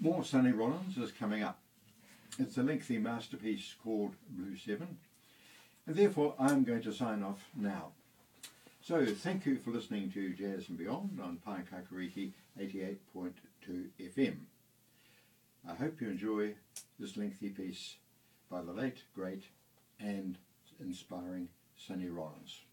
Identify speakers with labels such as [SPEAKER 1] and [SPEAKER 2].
[SPEAKER 1] More Sonny Rollins is coming up. It's a lengthy masterpiece called Blue 7, and therefore I'm going to sign off now. So thank you for listening to Jazz and Beyond on Paengakariki 88.2 FM. I hope you enjoy this lengthy piece by the late, great and inspiring Sonny Rollins.